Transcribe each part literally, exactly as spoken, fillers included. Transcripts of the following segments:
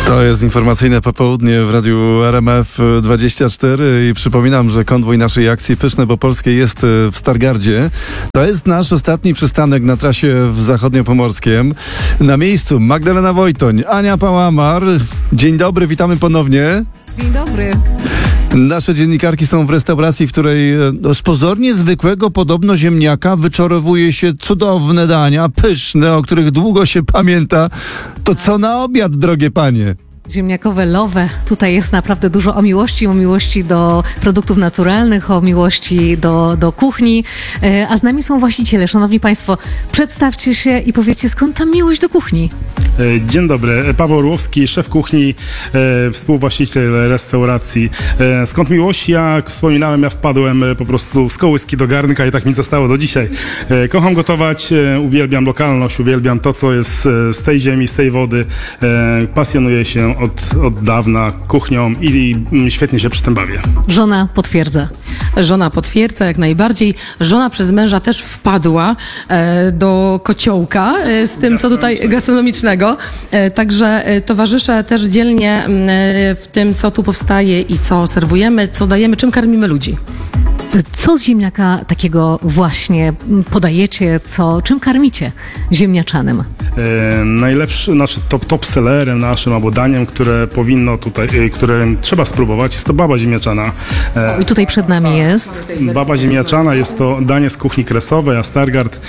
To jest informacyjne popołudnie w Radiu R M F dwadzieścia cztery i przypominam, że konwój naszej akcji Pyszne po Polskie jest w Stargardzie. To jest nasz ostatni przystanek na trasie w Zachodniopomorskiem. Na miejscu Magdalena Wojtoń, Ania Pałamar. Dzień dobry, witamy ponownie. Dzień dobry. Nasze dziennikarki są w restauracji, w której z pozornie zwykłego podobno ziemniaka wyczarowuje się cudowne dania, pyszne, o których długo się pamięta. To co na obiad, drogie panie? Ziemniakowe lowe. Tutaj jest naprawdę dużo o miłości, o miłości do produktów naturalnych, o miłości do, do kuchni. A z nami są właściciele. Szanowni Państwo, przedstawcie się i powiedzcie, skąd ta miłość do kuchni? Dzień dobry. Paweł Orłowski, szef kuchni, e, współwłaściciel restauracji. E, skąd miłość? Jak wspominałem, ja wpadłem po prostu z kołyski do garnka i tak mi zostało do dzisiaj. E, kocham gotować, e, uwielbiam lokalność, uwielbiam to, co jest z tej ziemi, z tej wody. E, pasjonuję się od, od dawna kuchnią i, i świetnie się przy tym bawię. Żona potwierdza. Żona potwierdza jak najbardziej. Żona przez męża też wpadła e, do kociołka e, z tym, co tutaj gastronomicznego. E, także e, towarzyszę też dzielnie e, w tym, co tu powstaje i co serwujemy, co dajemy, czym karmimy ludzi. Co z ziemniaka takiego właśnie podajecie, co, czym karmicie ziemniaczanem? E, najlepszy, znaczy top, top sellerem naszym albo daniem, które powinno tutaj, e, które trzeba spróbować, jest to baba ziemniaczana. E, I tutaj przed nami jest. Baba ziemniaczana jest to danie z kuchni kresowej, a Stargard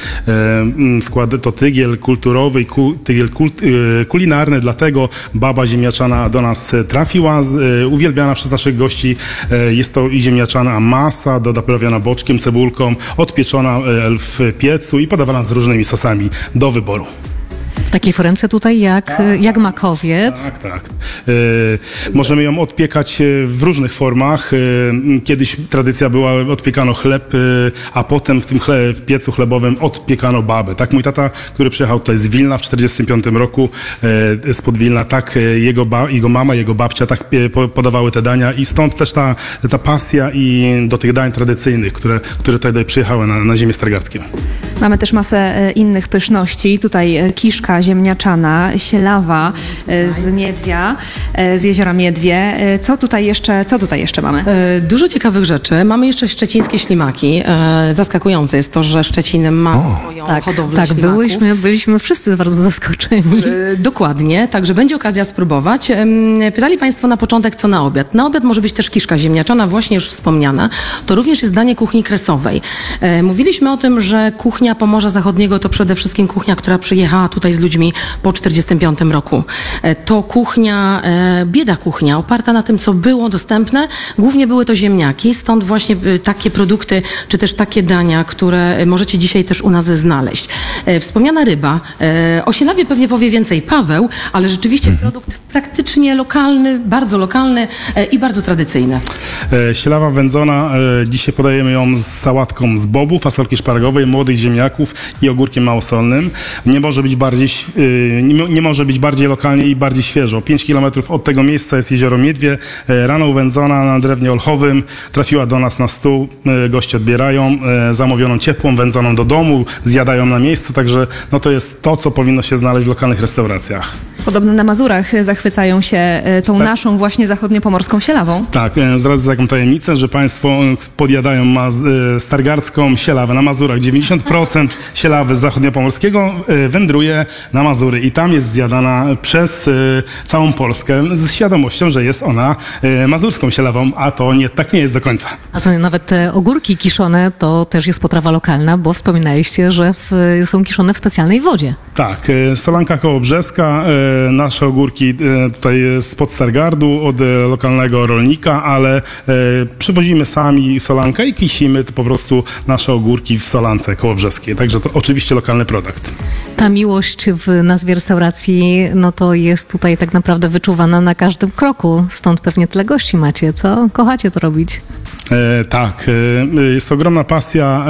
e, składy to tygiel kulturowy i ku, tygiel kult, e, kulinarny, dlatego baba ziemniaczana do nas trafiła, z, e, uwielbiana przez naszych gości. E, jest to ziemniaczana masa, do doprawiona boczkiem, cebulką, odpieczona w piecu i podawana z różnymi sosami do wyboru. W takiej foremce tutaj jak, jak makowiec. Tak, tak. E, możemy ją odpiekać w różnych formach. E, kiedyś tradycja była, odpiekano chleb, e, a potem w tym chle, w piecu chlebowym odpiekano babę. Tak, mój tata, który przyjechał tutaj z Wilna w czterdziestym piątym roku, e, spod Wilna, tak jego, ba, jego mama, jego babcia tak pie, podawały te dania i stąd też ta, ta pasja i do tych dań tradycyjnych, które, które tutaj przyjechały na, na ziemię stargardzką. Mamy też masę innych pyszności. Tutaj kiszka ziemniaczana, sielawa z Miedwia, z jeziora Miedwie. Co tutaj jeszcze, co tutaj jeszcze mamy? Dużo ciekawych rzeczy. Mamy jeszcze szczecińskie ślimaki. Zaskakujące jest to, że Szczecin ma o, swoją tak, hodowlę tak, ślimaków. Byłyśmy, byliśmy wszyscy bardzo zaskoczeni. Dokładnie, także będzie okazja spróbować. Pytali Państwo na początek, co na obiad. Na obiad może być też kiszka ziemniaczana, właśnie już wspomniana. To również jest danie kuchni kresowej. Mówiliśmy o tym, że kuchnia Pomorza Zachodniego to przede wszystkim kuchnia, która przyjechała tutaj z ludźmi po czterdziestym piątym roku. To kuchnia, bieda kuchnia, oparta na tym, co było dostępne. Głównie były to ziemniaki, stąd właśnie takie produkty, czy też takie dania, które możecie dzisiaj też u nas znaleźć. Wspomniana ryba. O sielawie pewnie powie więcej Paweł, ale rzeczywiście mhm. produkt praktycznie lokalny, bardzo lokalny i bardzo tradycyjny. Sielawa wędzona, dzisiaj podajemy ją z sałatką z bobu, fasolki szparagowej, młodych ziemniaków i ogórkiem małosolnym. Nie może być bardziej Nie, nie może być bardziej lokalnie i bardziej świeżo. pięć kilometrów od tego miejsca jest jezioro Miedwie. Rano uwędzona na drewnie olchowym. Trafiła do nas na stół. Goście odbierają zamówioną ciepłą, wędzoną do domu. Zjadają na miejscu. Także no to jest to, co powinno się znaleźć w lokalnych restauracjach. Podobno na Mazurach zachwycają się tą tak. naszą właśnie zachodniopomorską sielawą. Tak, zdradzę taką tajemnicę, że Państwo podjadają maz- stargardzką sielawę na Mazurach. dziewięćdziesiąt procent sielawy z zachodniopomorskiego wędruje na Mazury i tam jest zjadana przez y, całą Polskę z świadomością, że jest ona y, mazurską sielawą, a to nie, tak nie jest do końca. A to nawet te ogórki kiszone to też jest potrawa lokalna, bo wspominaliście, że w, są kiszone w specjalnej wodzie. Tak, y, solanka kołobrzeska, y, nasze ogórki y, tutaj spod Stargardu od y, lokalnego rolnika, ale y, przywozimy sami solankę i kisimy to po prostu nasze ogórki w solance kołobrzeskiej, także to oczywiście lokalny produkt. Ta miłość w nazwie restauracji, no to jest tutaj tak naprawdę wyczuwana na każdym kroku. Stąd pewnie tyle gości macie, co? Kochacie to robić. E, tak, e, jest to ogromna pasja,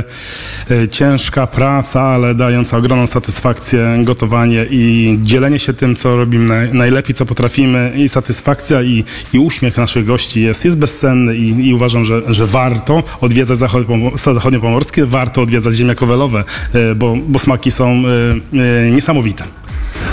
e, e, ciężka praca, ale dająca ogromną satysfakcję, gotowanie i dzielenie się tym, co robimy najlepiej, co potrafimy i satysfakcja i, i uśmiech naszych gości jest, jest bezcenny i, i uważam, że, że warto odwiedzać zachodniopomorskie, warto odwiedzać ziemniakowe lowe, e, bo, bo smaki są e, e, niesamowite.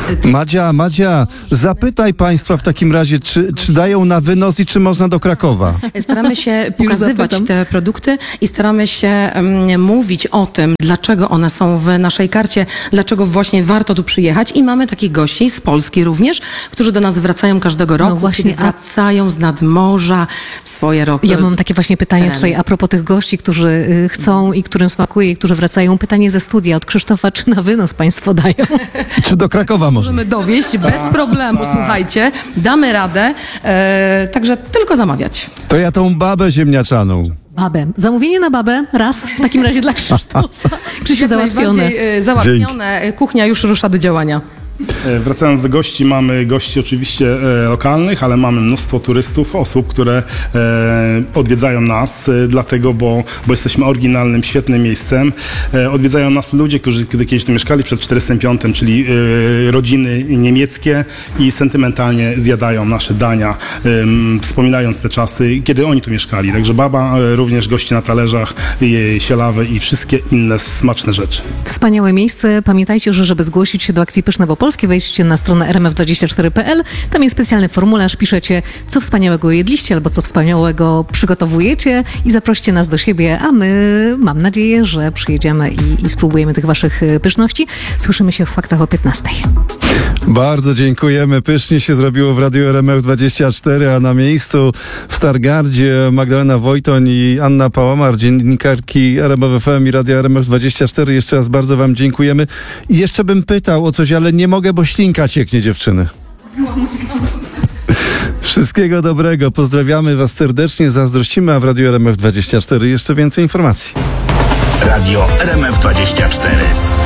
Madzia, Madzia, zapytaj państwa w takim razie, czy, czy dają na wynos i czy można do Krakowa? Staramy się pokazywać zapytam. te produkty i staramy się um, mówić o tym, dlaczego one są w naszej karcie, dlaczego właśnie warto tu przyjechać i mamy takich gości z Polski również, którzy do nas wracają każdego roku, właśnie, kiedy a- wracają z nadmorza w swoje roki. Ja mam takie właśnie pytanie tereny. tutaj a propos tych gości, którzy y, chcą i którym smakuje i którzy wracają. Pytanie ze studia od Krzysztofa, czy na wynos państwo dają? Czy do Krakowa można? Możemy dowieść bez problemu, słuchajcie, damy radę, e, także tylko zamawiać. To ja tą babę ziemniaczaną. Babę. Zamówienie na babę raz w takim razie dla Krzysztofa. Krzysiu, załatwione. Najbardziej, e, załatwione, kuchnia już rusza do działania. E, Wracając do gości, mamy gości oczywiście e, lokalnych, ale mamy mnóstwo turystów, osób, które e, odwiedzają nas, e, dlatego, bo, bo jesteśmy oryginalnym, świetnym miejscem. E, odwiedzają nas ludzie, którzy kiedy kiedyś tu mieszkali przed czterysta pięć, czyli e, rodziny niemieckie i sentymentalnie zjadają nasze dania, e, wspominając te czasy, kiedy oni tu mieszkali. Także baba e, również gości na talerzach, e, sielawy i wszystkie inne smaczne rzeczy. Wspaniałe miejsce. Pamiętajcie, że żeby zgłosić się do akcji Pyszne bo Polskie, wejdźcie na stronę r m f dwadzieścia cztery kropka p l. Tam jest specjalny formularz. Piszecie, co wspaniałego jedliście albo co wspaniałego przygotowujecie i zaproście nas do siebie, a my mam nadzieję, że przyjedziemy i, i spróbujemy tych waszych y, pyszności. Słyszymy się w faktach o piętnastej. Bardzo dziękujemy. Pysznie się zrobiło w Radiu R M F dwadzieścia cztery, a na miejscu w Stargardzie Magdalena Wojtoń i Anna Pałamar, dziennikarki R M F F M i Radia R M F dwadzieścia cztery. Jeszcze raz bardzo wam dziękujemy. I jeszcze bym pytał o coś, ale nie mogę, bo ślinka cieknie, dziewczyny. Wszystkiego dobrego. Pozdrawiamy was serdecznie, zazdrościmy, a w Radiu R M F dwadzieścia cztery jeszcze więcej informacji. Radio R M F dwadzieścia cztery.